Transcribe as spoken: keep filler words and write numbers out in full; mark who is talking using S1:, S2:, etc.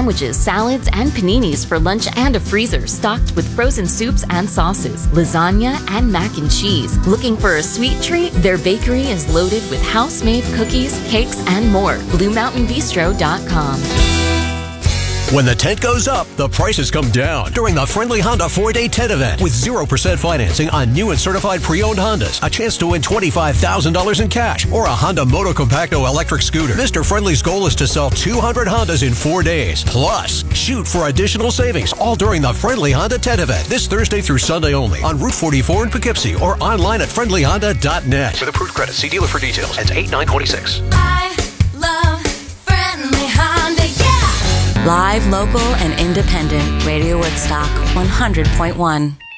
S1: sandwiches, salads, and paninis for lunch and a freezer stocked with frozen soups and sauces, lasagna, and mac and cheese. Looking for a sweet treat? Their bakery is loaded with house-made cookies, cakes, and more. blue mountain bistro dot com.
S2: When the tent goes up, the prices come down during the Friendly Honda four-day tent event with zero percent financing on new and certified pre-owned Hondas, a chance to win twenty-five thousand dollars in cash, or a Honda Moto Compacto electric scooter. Mister Friendly's goal is to sell two hundred Hondas in four days. Plus, shoot for additional savings all during the Friendly Honda tent event this Thursday through Sunday only on Route forty-four in Poughkeepsie or online at friendly honda dot net. With approved credit, see dealer for details. Ends eight nine twenty-six.
S3: I love Friendly Honda, yeah!
S4: Live, local, and independent. Radio Woodstock, one hundred point one.